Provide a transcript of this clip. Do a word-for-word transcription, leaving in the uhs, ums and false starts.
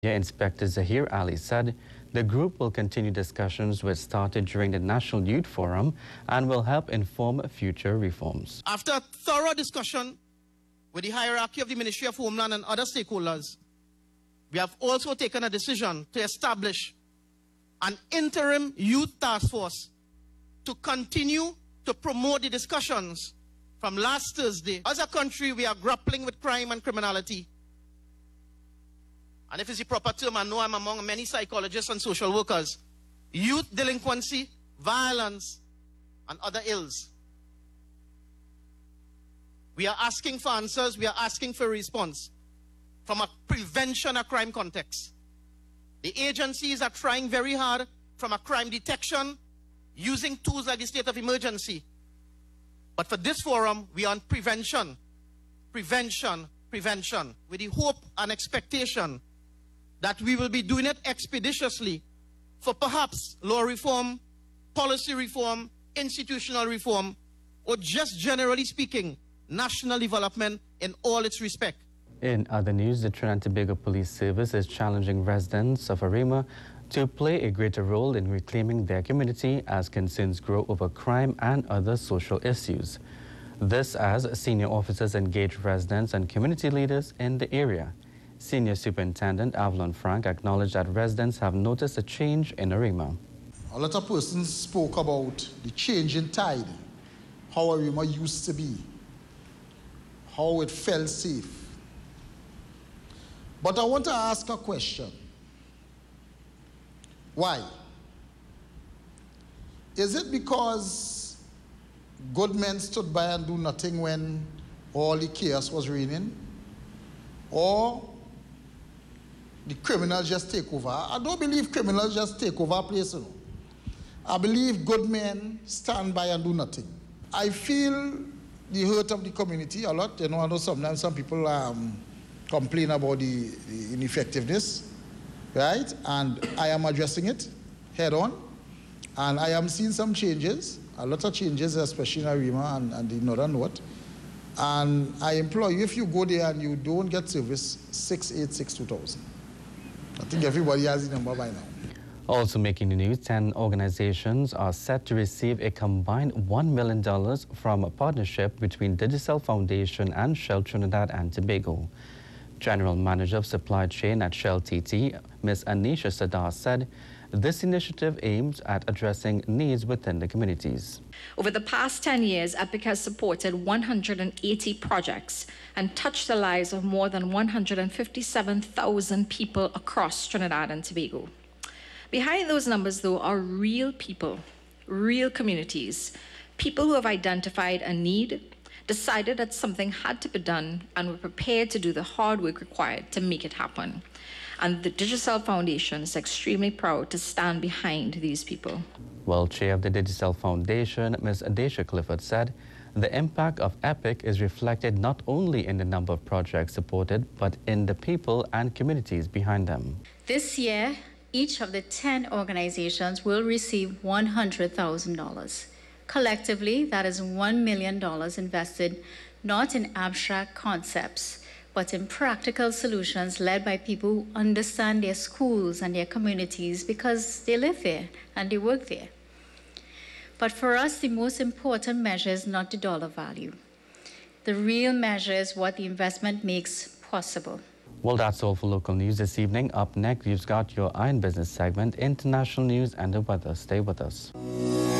Yeah, Inspector Zahir Ali said the group will continue discussions which started during the National Youth Forum and will help inform future reforms. After a thorough discussion with the hierarchy of the Ministry of Homeland and other stakeholders, we have also taken a decision to establish an interim youth task force to continue to promote the discussions from last Thursday. As a country, we are grappling with crime and criminality. And if it's the proper term, I know I'm among many psychologists and social workers, youth delinquency, violence, and other ills. We are asking for answers, we are asking for a response from a prevention of crime context. The agencies are trying very hard from a crime detection, using tools like the state of emergency. But for this forum, we are on prevention, prevention, prevention, with the hope and expectation that we will be doing it expeditiously for perhaps law reform, policy reform, institutional reform, or just generally speaking, national development in all its respect. In other news, the Trinidad and Tobago Police Service is challenging residents of Arima to play a greater role in reclaiming their community as concerns grow over crime and other social issues. This as senior officers engage residents and community leaders in the area. Senior Superintendent Avalon Frank acknowledged that residents have noticed a change in Arima. A lot of persons spoke about the change in tide, how Arima used to be, how it felt safe. But I want to ask a question. Why? Is it because good men stood by and do nothing when all the chaos was reigning? Or the criminals just take over? I don't believe criminals just take over a place. You know. I believe good men stand by and do nothing. I feel the hurt of the community a lot. You know, I know sometimes some people um, complain about the, the ineffectiveness, right? And I am addressing it head on. And I am seeing some changes, a lot of changes, especially in Arima and, and the Northern North. And I implore you, if you go there and you don't get service, six eight six two thousand. I think everybody has the number by now. Also making the news, ten organizations are set to receive a combined one million dollars from a partnership between Digicel Foundation and Shell Trinidad and Tobago. General Manager of Supply Chain at Shell T T, Miz Anisha Sadar, said this initiative aims at addressing needs within the communities. Over the past ten years, EPIC has supported one hundred eighty projects and touched the lives of more than one hundred fifty-seven thousand people across Trinidad and Tobago. Behind those numbers, though, are real people, real communities, people who have identified a need, decided that something had to be done, and were prepared to do the hard work required to make it happen. And the Digicel Foundation is extremely proud to stand behind these people. Well, Chair of the Digicel Foundation, Miz Adesha Clifford, said the impact of EPIC is reflected not only in the number of projects supported, but in the people and communities behind them. This year, each of the ten organizations will receive one hundred thousand dollars. Collectively, that is one million dollars invested not in abstract concepts, but in practical solutions led by people who understand their schools and their communities because they live there and they work there. But for us, the most important measure is not the dollar value. The real measure is what the investment makes possible. Well, that's all for local news this evening. Up next, you've got your Iron Business segment, international news and the weather. Stay with us.